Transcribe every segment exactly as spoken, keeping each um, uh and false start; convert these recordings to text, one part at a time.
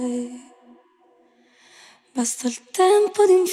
Basta il tempo di un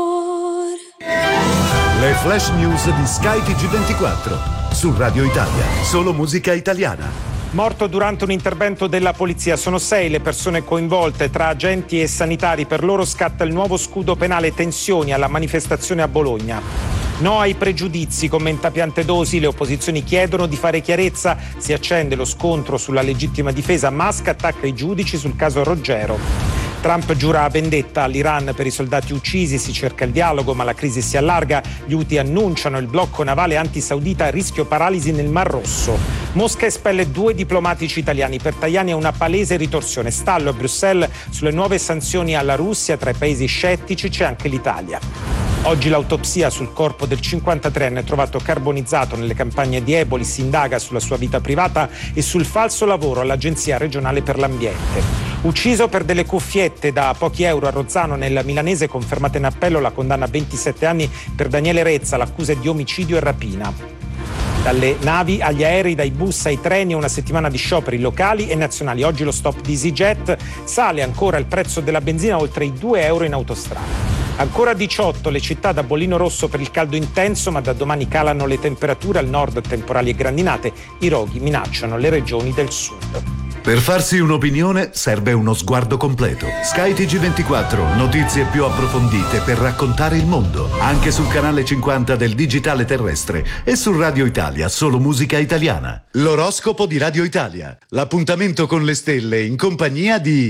fiore. Le flash news di Sky T G ventiquattro su Radio Italia, solo musica italiana. Morto durante un intervento della polizia. Sono sei le persone coinvolte tra agenti e sanitari. Per loro scatta il nuovo scudo penale. Tensioni alla manifestazione a Bologna. No ai pregiudizi, commenta Piantedosi. Le opposizioni chiedono di fare chiarezza. Si accende lo scontro sulla legittima difesa. Musk attacca i giudici sul caso Roggero. Trump giura vendetta all'Iran per i soldati uccisi, si cerca il dialogo ma la crisi si allarga, gli Houthi annunciano il blocco navale anti-saudita a rischio paralisi nel Mar Rosso. Mosca espelle due diplomatici italiani, per Tajani è una palese ritorsione, stallo a Bruxelles sulle nuove sanzioni alla Russia, tra i paesi scettici c'è anche l'Italia. Oggi l'autopsia sul corpo del cinquantatreenne trovato carbonizzato nelle campagne di Eboli, si indaga sulla sua vita privata e sul falso lavoro all'Agenzia regionale per l'ambiente. Ucciso per delle cuffiette da pochi euro a Rozzano nel milanese, confermata in appello la condanna a ventisette anni per Daniele Rezza, l'accusa è di omicidio e rapina. Dalle navi agli aerei, dai bus ai treni, una settimana di scioperi locali e nazionali. Oggi lo stop di EasyJet, sale ancora il prezzo della benzina oltre i due euro in autostrada. Ancora diciotto le città da bollino rosso per il caldo intenso, ma da domani calano le temperature, al nord temporali e grandinate, i roghi minacciano le regioni del sud. Per farsi un'opinione serve uno sguardo completo. Sky T G ventiquattro, notizie più approfondite per raccontare il mondo, anche sul canale cinquanta del digitale terrestre e su Radio Italia, solo musica italiana. L'oroscopo di Radio Italia, l'appuntamento con le stelle in compagnia di...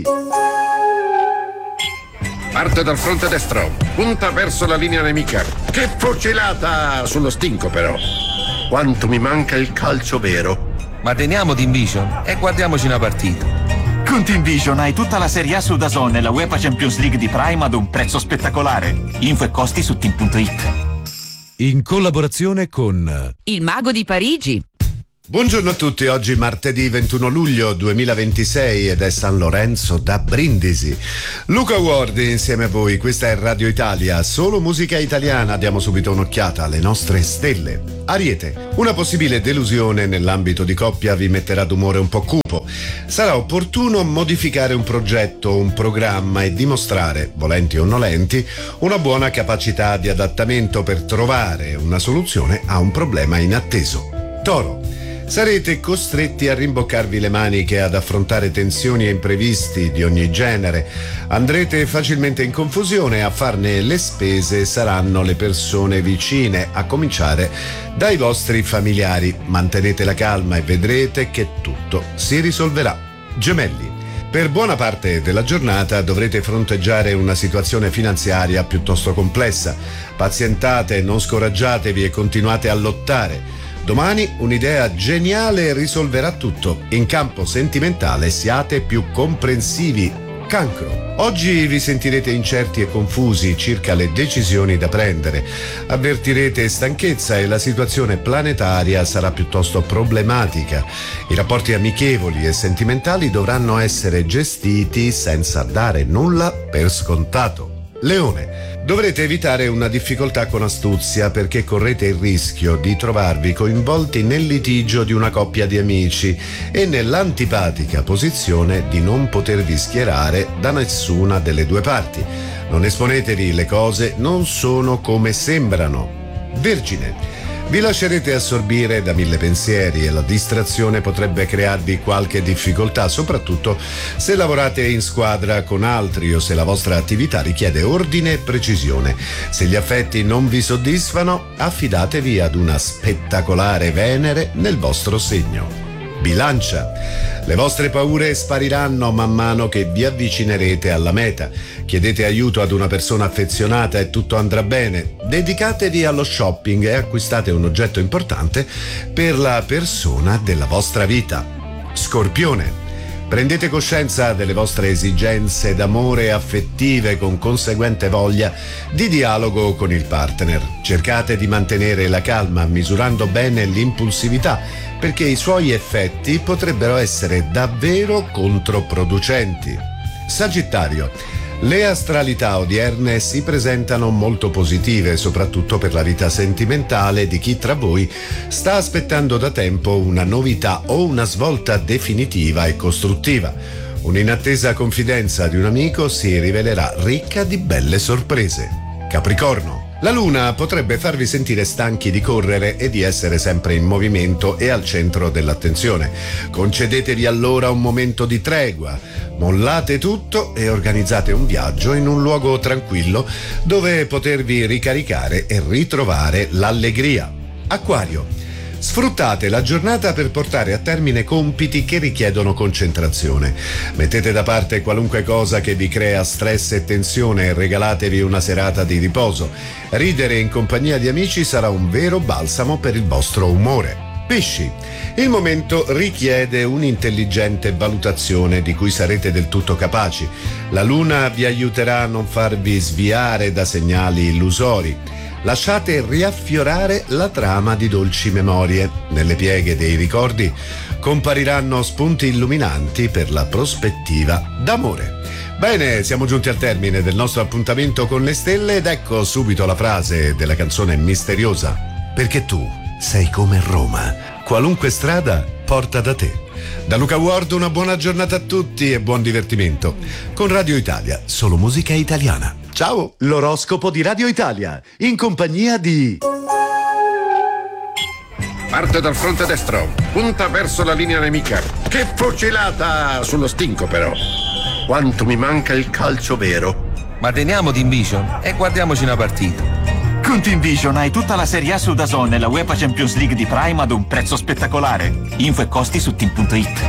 Parte dal fronte destro, punta verso la linea nemica. Che fucilata sullo stinco però. Quanto mi manca il calcio vero. Ma teniamo Team Vision e guardiamoci una partita. Con Team Vision hai tutta la Serie A su DAZN e la UEFA Champions League di Prime ad un prezzo spettacolare. Info e costi su team punto it. In collaborazione con Il Mago di Parigi. Buongiorno a tutti, oggi martedì ventuno luglio duemilaventisei ed è San Lorenzo da Brindisi. Luca Wardi insieme a voi, questa è Radio Italia, solo musica italiana. Diamo subito un'occhiata alle nostre stelle. Ariete, una possibile delusione nell'ambito di coppia vi metterà d'umore un po' cupo. Sarà opportuno modificare un progetto, un programma e dimostrare, volenti o nolenti, una buona capacità di adattamento per trovare una soluzione a un problema inatteso. Toro, sarete costretti a rimboccarvi le maniche ad affrontare tensioni e imprevisti di ogni genere. Andrete facilmente in confusione, a farne le spese saranno le persone vicine, a cominciare dai vostri familiari. Mantenete la calma e vedrete che tutto si risolverà. Gemelli, per buona parte della giornata dovrete fronteggiare una situazione finanziaria piuttosto complessa. Pazientate, non scoraggiatevi e continuate a lottare. Domani un'idea geniale risolverà tutto. In campo sentimentale siate più comprensivi. Cancro. Oggi vi sentirete incerti e confusi circa le decisioni da prendere. Avvertirete stanchezza e la situazione planetaria sarà piuttosto problematica. I rapporti amichevoli e sentimentali dovranno essere gestiti senza dare nulla per scontato. Leone. Dovrete evitare una difficoltà con astuzia perché correte il rischio di trovarvi coinvolti nel litigio di una coppia di amici e nell'antipatica posizione di non potervi schierare da nessuna delle due parti. Non esponetevi, le cose non sono come sembrano. Vergine. Vi lascerete assorbire da mille pensieri e la distrazione potrebbe crearvi qualche difficoltà, soprattutto se lavorate in squadra con altri o se la vostra attività richiede ordine e precisione. Se gli affetti non vi soddisfano, affidatevi ad una spettacolare Venere nel vostro segno. Bilancia. Le vostre paure spariranno man mano che vi avvicinerete alla meta. Chiedete aiuto ad una persona affezionata e tutto andrà bene. Dedicatevi allo shopping e acquistate un oggetto importante per la persona della vostra vita. Scorpione. Prendete coscienza delle vostre esigenze d'amore affettive con conseguente voglia di dialogo con il partner. Cercate di mantenere la calma misurando bene l'impulsività perché i suoi effetti potrebbero essere davvero controproducenti. Sagittario. Le astralità odierne si presentano molto positive, soprattutto per la vita sentimentale di chi tra voi sta aspettando da tempo una novità o una svolta definitiva e costruttiva. Un'inattesa confidenza di un amico si rivelerà ricca di belle sorprese. Capricorno. La luna potrebbe farvi sentire stanchi di correre e di essere sempre in movimento e al centro dell'attenzione. Concedetevi allora un momento di tregua. Mollate tutto e organizzate un viaggio in un luogo tranquillo dove potervi ricaricare e ritrovare l'allegria. Acquario. Sfruttate la giornata per portare a termine compiti che richiedono concentrazione. Mettete da parte qualunque cosa che vi crea stress e tensione e regalatevi una serata di riposo. Ridere in compagnia di amici sarà un vero balsamo per il vostro umore. Pesci. Il momento richiede un'intelligente valutazione di cui sarete del tutto capaci. La luna vi aiuterà a non farvi sviare da segnali illusori. Lasciate riaffiorare la trama di dolci memorie. Nelle pieghe dei ricordi compariranno spunti illuminanti per la prospettiva d'amore. Bene, siamo giunti al termine del nostro appuntamento con le stelle ed ecco subito la frase della canzone misteriosa. Perché tu sei come Roma, qualunque strada porta da te. Da Luca Ward una buona giornata a tutti e buon divertimento. Con Radio Italia, solo musica italiana. Ciao! L'oroscopo di Radio Italia, in compagnia di... Parte dal fronte destro, punta verso la linea nemica. Che fucilata sullo stinco però. Quanto mi manca il calcio vero. Ma teniamo Team Vision e guardiamoci una partita. Con Team Vision hai tutta la Serie A su DAZN e la UEFA Champions League di Prime ad un prezzo spettacolare. Info e costi su team punto it.